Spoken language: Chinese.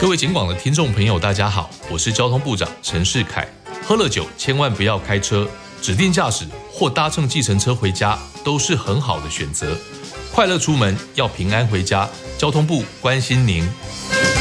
各位警广的听众朋友，大家好，我是交通部长陈世凯。喝了酒千万不要开车，指定驾驶或搭乘计程车回家都是很好的选择。快乐出门，要平安回家。交通部关心您。